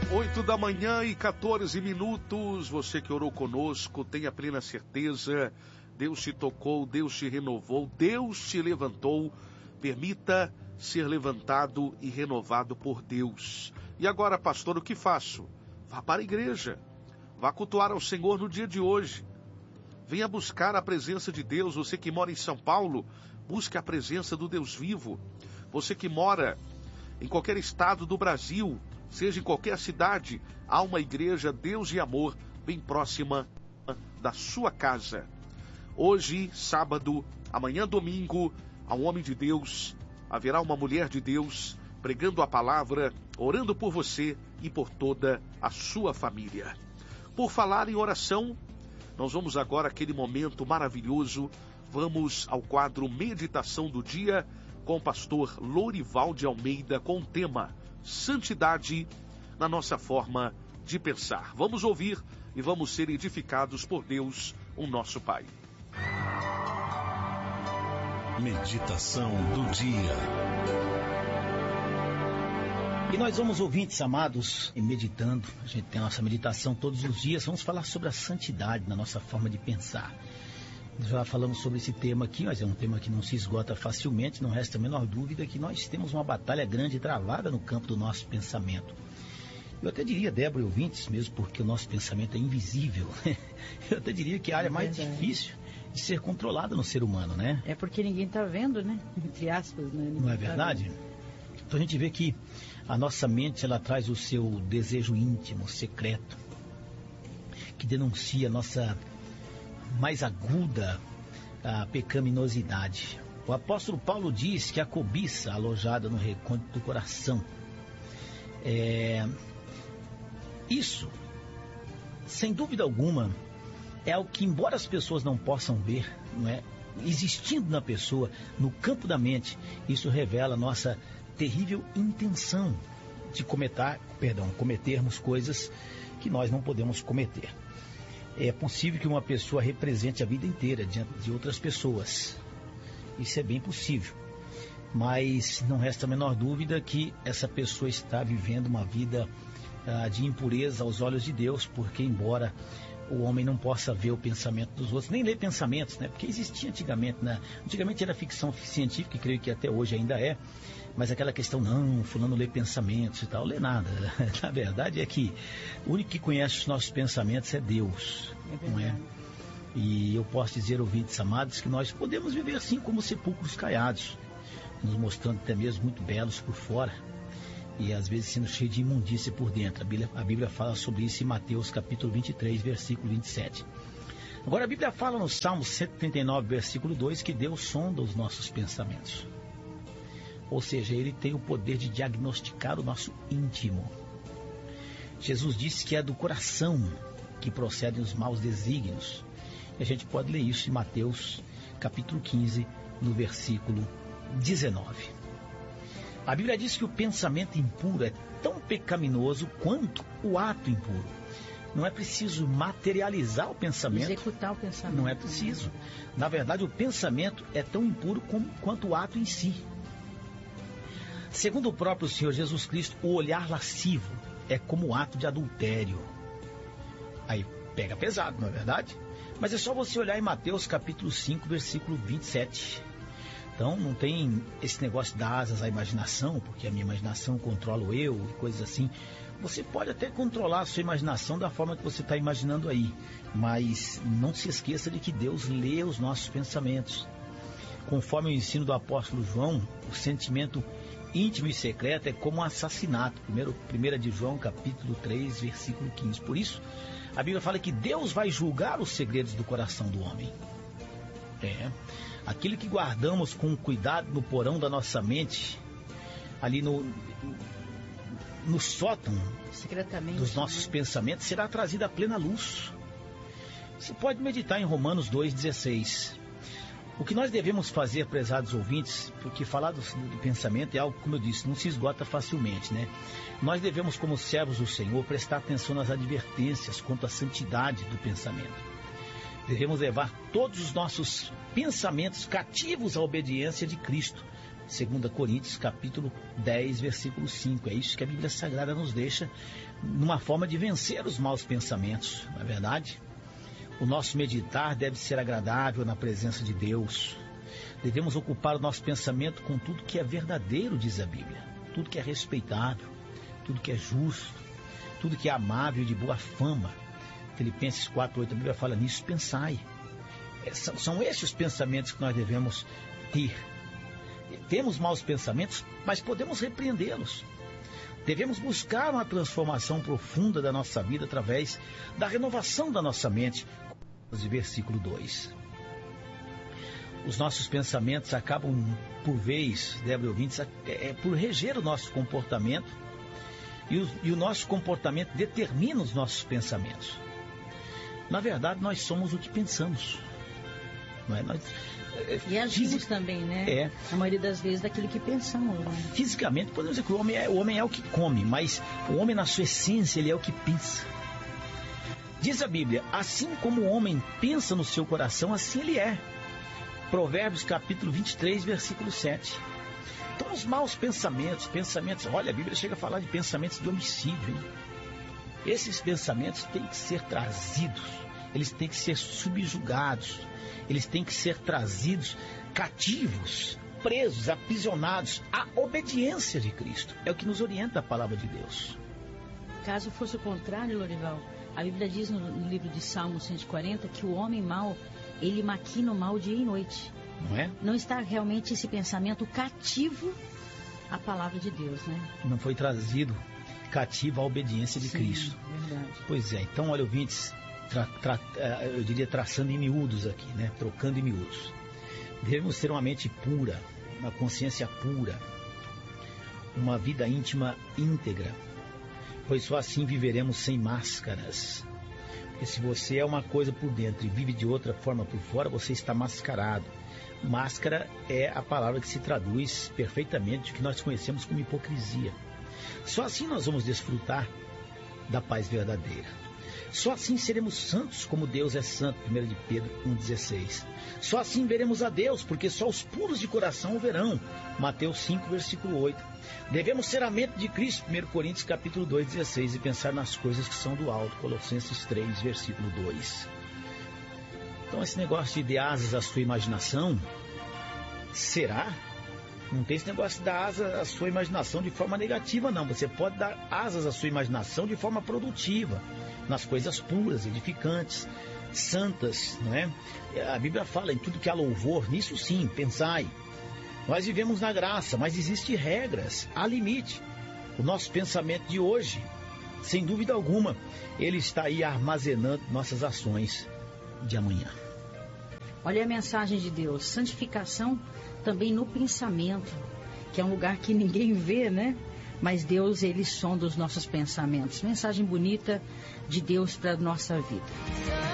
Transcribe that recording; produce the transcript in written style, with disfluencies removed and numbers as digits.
8h14. Você que orou conosco, tenha plena certeza, Deus te tocou, Deus te renovou, Deus te levantou. Permita ser levantado e renovado por Deus. E agora, pastor, o que faço? Vá para a igreja, vá cultuar ao Senhor no dia de hoje. Venha buscar a presença de Deus. Você que mora em São Paulo, busque a presença do Deus vivo. Você que mora em qualquer estado do Brasil, seja em qualquer cidade, há uma igreja Deus e Amor bem próxima da sua casa. Hoje, sábado, amanhã, domingo, há um homem de Deus, haverá uma mulher de Deus, pregando a palavra, orando por você e por toda a sua família. Por falar em oração, nós vamos agora àquele momento maravilhoso. Vamos ao quadro Meditação do Dia com o pastor Lorival de Almeida, com o tema Santidade na nossa forma de pensar. Vamos ouvir e vamos ser edificados por Deus, o nosso Pai. Meditação do dia. E nós vamos, ouvintes amados, meditando. A gente tem a nossa meditação todos os dias. Vamos falar sobre a santidade na nossa forma de pensar. Já falamos sobre esse tema aqui, mas é um tema que não se esgota facilmente. Não resta a menor dúvida que nós temos uma batalha grande travada no campo do nosso pensamento. Eu até diria, Débora e ouvintes, mesmo porque o nosso pensamento é invisível, eu até diria que a área mais difícil de ser controlada no ser humano, né? É porque ninguém está vendo, né? Entre aspas, né? Não é verdade? Então a gente vê que a nossa mente, ela traz o seu desejo íntimo, secreto, que denuncia a nossa mais aguda pecaminosidade. O apóstolo Paulo diz que a cobiça alojada no recôndito do coração, isso, sem dúvida alguma, é algo que, embora as pessoas não possam ver, não é? Existindo na pessoa, no campo da mente, isso revela a nossa terrível intenção de cometermos coisas que nós não podemos cometer. É possível que uma pessoa represente a vida inteira diante de outras pessoas. Isso é bem possível. Mas não resta a menor dúvida que essa pessoa está vivendo uma vida de impureza aos olhos de Deus, porque embora o homem não possa ver o pensamento dos outros, nem ler pensamentos, né? Porque existia antigamente, né? Antigamente era ficção científica, e creio que até hoje ainda é, mas aquela questão, não, fulano lê pensamentos e tal, lê nada. Na verdade é que o único que conhece os nossos pensamentos é Deus, não é? E eu posso dizer, ouvintes amados, que nós podemos viver assim como sepulcros caiados, nos mostrando até mesmo muito belos por fora, e às vezes sendo cheio de imundícia por dentro. A Bíblia fala sobre isso em Mateus capítulo 23, versículo 27. Agora a Bíblia fala no Salmo 139, versículo 2, que Deus sonda os nossos pensamentos. Ou seja, Ele tem o poder de diagnosticar o nosso íntimo. Jesus disse que é do coração que procedem os maus desígnios. E a gente pode ler isso em Mateus capítulo 15, no versículo 19. A Bíblia diz que o pensamento impuro é tão pecaminoso quanto o ato impuro. Não é preciso materializar o pensamento. Executar o pensamento. Não é preciso. Na verdade, o pensamento é tão impuro quanto o ato em si. Segundo o próprio Senhor Jesus Cristo, o olhar lascivo é como o ato de adultério. Aí pega pesado, não é verdade? Mas é só você olhar em Mateus capítulo 5, versículo 27. Então não tem esse negócio de dar asas à imaginação, porque a minha imaginação controla o eu e coisas assim. Você pode até controlar a sua imaginação da forma que você está imaginando aí, mas não se esqueça de que Deus lê os nossos pensamentos. Conforme o ensino do apóstolo João, o sentimento íntimo e secreto é como um assassinato. 1 de João capítulo 3, versículo 15. Por isso, a Bíblia fala que Deus vai julgar os segredos do coração do homem. Aquilo que guardamos com cuidado no porão da nossa mente, ali no sótão dos nossos pensamentos, será trazido à plena luz. Você pode meditar em Romanos 2,16. O que nós devemos fazer, prezados ouvintes, porque falar do pensamento é algo, como eu disse, não se esgota facilmente, né? Nós devemos, como servos do Senhor, prestar atenção nas advertências quanto à santidade do pensamento. Devemos levar todos os nossos pensamentos cativos à obediência de Cristo, 2 Coríntios, capítulo 10, versículo 5. É isso que a Bíblia Sagrada nos deixa numa forma de vencer os maus pensamentos, não é verdade? O nosso meditar deve ser agradável na presença de Deus. Devemos ocupar o nosso pensamento com tudo que é verdadeiro, diz a Bíblia. Tudo que é respeitável, tudo que é justo, tudo que é amável e de boa fama. Filipenses 4:8, a Bíblia fala nisso, pensai. São esses os pensamentos que nós devemos ter. Temos maus pensamentos, mas podemos repreendê-los. Devemos buscar uma transformação profunda da nossa vida através da renovação da nossa mente. Versículo 2. Os nossos pensamentos acabam, por vez, Débora ouvintes, por reger o nosso comportamento. E o nosso comportamento determina os nossos pensamentos. Na verdade, nós somos o que pensamos. Não é? E agimos também, né? A maioria das vezes daquilo que pensamos. Né? Fisicamente, podemos dizer que o homem é o que come, mas o homem, na sua essência, ele é o que pensa. Diz a Bíblia, assim como o homem pensa no seu coração, assim ele é. Provérbios capítulo 23, versículo 7. Então, os maus pensamentos, olha, a Bíblia chega a falar de pensamentos de homicídio, hein? Esses pensamentos têm que ser trazidos, eles têm que ser subjugados, eles têm que ser trazidos cativos, presos, aprisionados à obediência de Cristo. É o que nos orienta a palavra de Deus. Caso fosse o contrário, Lorival, a Bíblia diz no livro de Salmos 140 que o homem mau, ele maquina o mal dia e noite. Não é? Não está realmente esse pensamento cativo à palavra de Deus, né? Não foi trazido cativo à obediência de Sim, Cristo. Verdade. Pois é, então, olha, ouvintes, eu diria traçando em miúdos aqui, né? Trocando em miúdos. Devemos ter uma mente pura, uma consciência pura, uma vida íntima íntegra, pois só assim viveremos sem máscaras. Porque se você é uma coisa por dentro e vive de outra forma por fora, você está mascarado. Máscara é a palavra que se traduz perfeitamente o que nós conhecemos como hipocrisia. Só assim nós vamos desfrutar da paz verdadeira. Só assim seremos santos como Deus é santo, 1 de Pedro 1,16. Só assim veremos a Deus, porque só os puros de coração o verão, Mateus 5, versículo 8. Devemos ser a mente de Cristo, 1 Coríntios capítulo 2,16, e pensar nas coisas que são do alto, Colossenses 3, versículo 2. Então esse negócio de dar asas à sua imaginação, será? Não tem esse negócio de dar asas à sua imaginação de forma negativa, não. Você pode dar asas à sua imaginação de forma produtiva, nas coisas puras, edificantes, santas, não é? A Bíblia fala em tudo que há louvor, nisso sim, pensai. Nós vivemos na graça, mas existem regras, há limite. O nosso pensamento de hoje, sem dúvida alguma, ele está aí armazenando nossas ações de amanhã. Olha a mensagem de Deus, santificação também no pensamento, que é um lugar que ninguém vê, né? Mas Deus, ele sonda os nossos pensamentos. Mensagem bonita de Deus para a nossa vida.